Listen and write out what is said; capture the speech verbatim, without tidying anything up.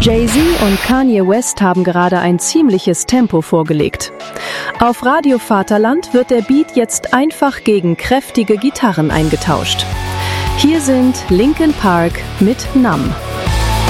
Jay-Z und Kanye West haben gerade ein ziemliches Tempo vorgelegt. Auf Radio Vaterland wird der Beat jetzt einfach gegen kräftige Gitarren eingetauscht. Hier sind Linkin Park mit Numb.